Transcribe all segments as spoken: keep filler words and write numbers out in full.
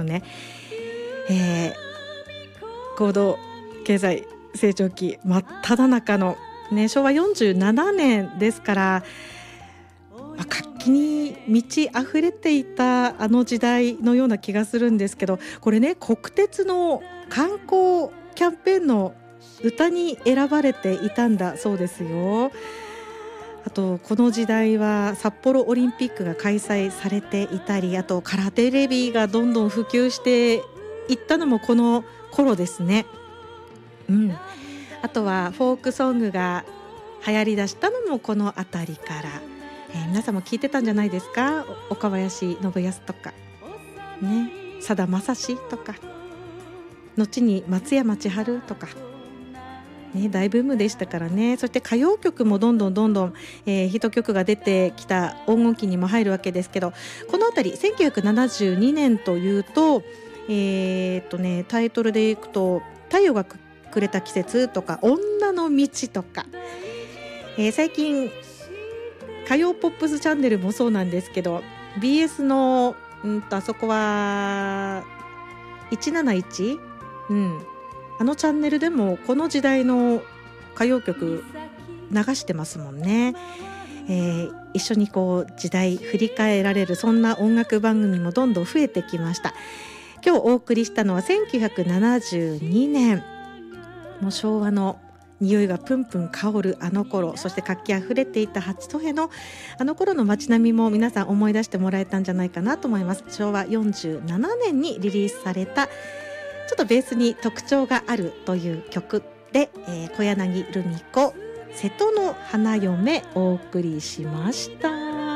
ね、えー、高度経済成長期真っ只中の、ね、しょうわよんじゅうななねんですから、まあ、活気に満ち溢れていたあの時代のような気がするんですけど、これね、国鉄の観光キャンペーンの歌に選ばれていたんだそうですよ。あとこの時代は札幌オリンピックが開催されていたり、あとカラーテレビがどんどん普及していったのもこの頃ですね。うん、あとはフォークソングが流行りだしたのもこのあたりから、えー、皆さんも聞いてたんじゃないですか。岡林信康とかね、さだまさしとか、後に松山千春とかね、大ブームでしたからね。そして歌謡曲もどんどんどんどん、えー、ヒット曲が出てきた黄金期にも入るわけですけど、このあたりせんきゅうひゃくななじゅうにねんというと、えーっとね、タイトルでいくと太陽がくれた季節とか女の道とか、えー、最近歌謡ポップスチャンネルもそうなんですけど、 ビーエス のんとあそこはいちなないち、うん、あのチャンネルでもこの時代の歌謡曲流してますもんね。えー、一緒にこう時代振り返られる、そんな音楽番組もどんどん増えてきました。今日お送りしたのはせんきゅうひゃくななじゅうにねん、もう昭和の匂いがプンプン香るあの頃、そして活気あふれていた八戸のあの頃の街並みも皆さん思い出してもらえたんじゃないかなと思います。しょうわよんじゅうななねんにリリースされたちょっとベースに特徴があるという曲で、えー、小柳ルミ子瀬戸の花嫁お送りしました。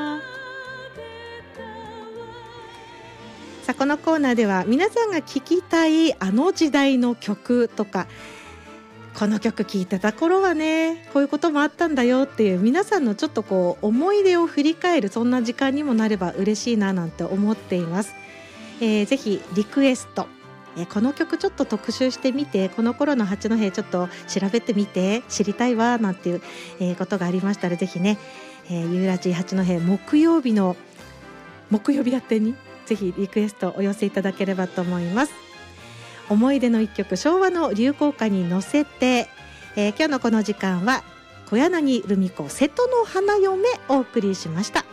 さあ、このコーナーでは皆さんが聴きたいあの時代の曲とか、この曲聴いてた頃はねこういうこともあったんだよっていう皆さんのちょっとこう思い出を振り返る、そんな時間にもなれば嬉しいななんて思っています。えー、ぜひリクエスト、えー、この曲ちょっと特集してみて、この頃の八戸ちょっと調べてみて知りたいわなんていう、えー、ことがありましたら、ぜひね、えー、ゆうらじ八戸木曜日の木曜日やってにぜひリクエストお寄せいただければと思います。思い出の一曲、昭和の流行歌に乗せて、えー、今日のこの時間は小柳ルミ子瀬戸の花嫁お送りしました。